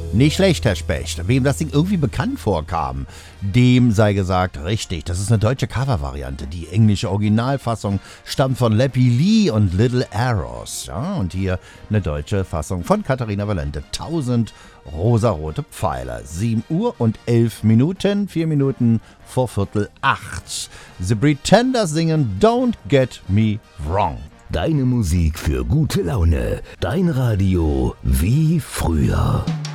Nicht schlecht, Herr Specht. Wem das Ding irgendwie bekannt vorkam, dem sei gesagt, richtig, das ist eine deutsche Covervariante. Die englische Originalfassung stammt von Lappy Lee und Little Arrows. Ja, und hier eine deutsche Fassung von Katharina Valente. 1000 rosarote Pfeiler. 7 Uhr und 11 Minuten, 4 Minuten vor 7:45. The Pretenders singen Don't Get Me Wrong. Deine Musik für gute Laune. Dein Radio wie früher.